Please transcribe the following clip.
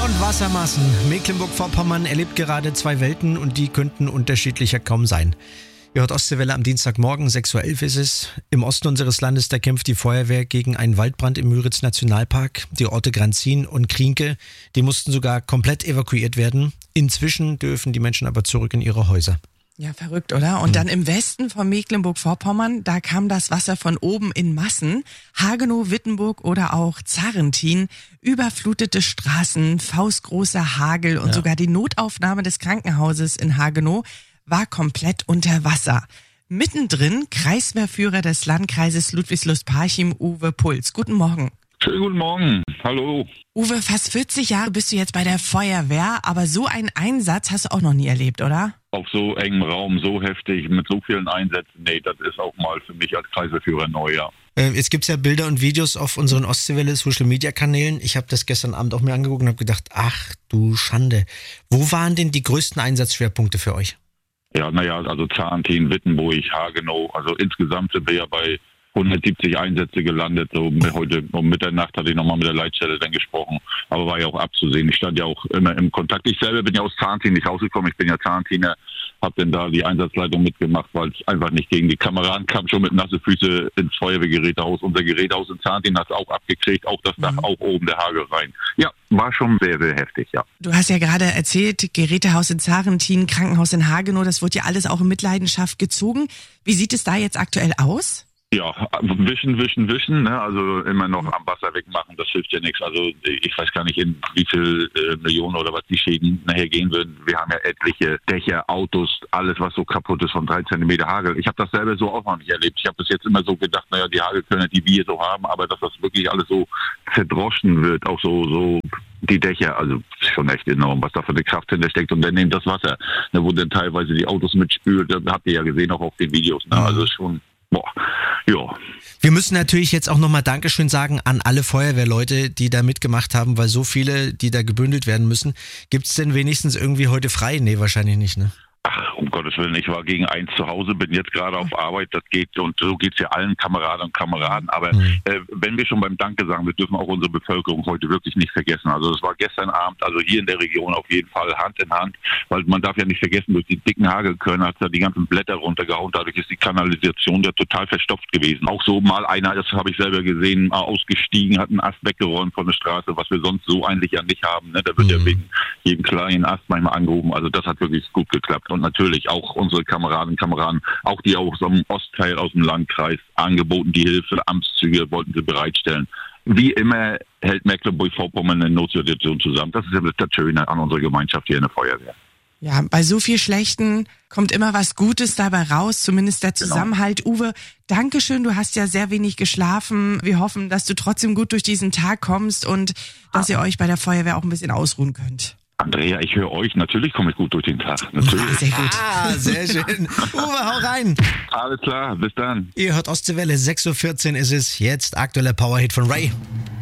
und Wassermassen. Mecklenburg-Vorpommern erlebt gerade zwei Welten und die könnten unterschiedlicher kaum sein. Ihr hört Ostseewelle am Dienstagmorgen, 6.11 Uhr ist es. Im Osten unseres Landes, da kämpft die Feuerwehr gegen einen Waldbrand im Müritz-Nationalpark. Die Orte Granzin und Krienke, die mussten sogar komplett evakuiert werden. Inzwischen dürfen die Menschen aber zurück in ihre Häuser. Ja, verrückt, oder? Und dann im Westen von Mecklenburg-Vorpommern, da kam das Wasser von oben in Massen. Hagenow, Wittenburg oder auch Zarrentin, überflutete Straßen, faustgroßer Hagel und sogar die Notaufnahme des Krankenhauses in Hagenow war komplett unter Wasser. Mittendrin Kreiswehrführer des Landkreises Ludwigslust-Parchim, Uwe Puls. Guten Morgen. Schönen guten Morgen. Hallo. Uwe, fast 40 Jahre bist du jetzt bei der Feuerwehr, aber so einen Einsatz hast du auch noch nie erlebt, oder? Auf so engem Raum, so heftig, mit so vielen Einsätzen, nee, das ist auch mal für mich als Kreiswehrführer neu, ja. Jetzt gibt's ja Bilder und Videos auf unseren Ostseewelle-Social-Media-Kanälen. Ich habe das gestern Abend auch mir angeguckt und habe gedacht, ach du Schande. Wo waren denn die größten Einsatzschwerpunkte für euch? Ja, also Zarrentin, Wittenburg, Hagenow, also insgesamt sind wir ja bei 170 Einsätze gelandet. So heute um Mitternacht hatte ich nochmal mit der Leitstelle dann gesprochen, aber war ja auch abzusehen. Ich stand ja auch immer im Kontakt. Ich selber bin ja aus Zarrentin nicht rausgekommen. Ich bin ja Zarrentiner, habe dann da die Einsatzleitung mitgemacht, weil es einfach nicht ging. Die Kameraden kamen schon mit nasse Füße ins Feuerwehrgerätehaus. Unser Gerätehaus in Zarrentin hat es auch abgekriegt, auch das Dach, auch oben der Hagel rein. Ja, war schon sehr, sehr heftig, ja. Du hast ja gerade erzählt, Gerätehaus in Zarrentin, Krankenhaus in Hagenow, das wurde ja alles auch in Mitleidenschaft gezogen. Wie sieht es da jetzt aktuell aus? Ja, wischen, ne? Also immer noch am Wasser wegmachen, das hilft ja nichts. Also ich weiß gar nicht, in wie viel Millionen oder was die Schäden nachher gehen würden. Wir haben ja etliche Dächer, Autos, alles was so kaputt ist von 3 Zentimeter Hagel. Ich habe das selber so auch noch nicht erlebt. Ich habe bis jetzt immer so gedacht, naja, die Hagelkörner, die wir so haben, aber dass das wirklich alles so zerdroschen wird, auch so die Dächer, also schon echt enorm, was da für eine Kraft hintersteckt und dann nimmt das Wasser, ne, wo dann teilweise die Autos mitspült, das habt ihr ja gesehen auch auf den Videos, ne? Also schon, ja. Wir müssen natürlich jetzt auch nochmal Dankeschön sagen an alle Feuerwehrleute, die da mitgemacht haben, weil so viele, die da gebündelt werden müssen. Gibt's denn wenigstens irgendwie heute frei? Nee, wahrscheinlich nicht, ne? Ach, um Gottes Willen, ich war gegen 1 zu Hause, bin jetzt gerade auf Arbeit, das geht und so geht's ja allen Kameraden und Kameraden. Aber wenn wir schon beim Danke sagen, wir dürfen auch unsere Bevölkerung heute wirklich nicht vergessen. Also das war gestern Abend, also hier in der Region auf jeden Fall Hand in Hand, weil man darf ja nicht vergessen, durch die dicken Hagelkörner hat es ja die ganzen Blätter runtergehauen, dadurch ist die Kanalisation ja total verstopft gewesen. Auch so mal einer, das habe ich selber gesehen, ausgestiegen, hat einen Ast weggeräumt von der Straße, was wir sonst so eigentlich ja nicht haben. Ne? Da wird ja wegen jedem kleinen Ast manchmal angehoben, also das hat wirklich gut geklappt. Und natürlich auch unsere Kameraden, auch die aus dem Ostteil, aus dem Landkreis, angeboten die Hilfe, Amtszüge wollten sie bereitstellen. Wie immer hält Mecklenburg-Vorpommern eine Notsituation zusammen. Das ist ja das Schöne an unserer Gemeinschaft hier in der Feuerwehr. Ja, bei so viel Schlechten kommt immer was Gutes dabei raus, zumindest der Zusammenhalt. Genau. Uwe, Dankeschön, du hast ja sehr wenig geschlafen. Wir hoffen, dass du trotzdem gut durch diesen Tag kommst und dass ihr euch bei der Feuerwehr auch ein bisschen ausruhen könnt. Andrea, ich höre euch. Natürlich komme ich gut durch den Tag. Natürlich. Sehr gut. Sehr schön. Uwe, hau rein. Alles klar, bis dann. Ihr hört Ostseewelle, 6.14 Uhr ist es. Jetzt aktueller Powerhit von Ray.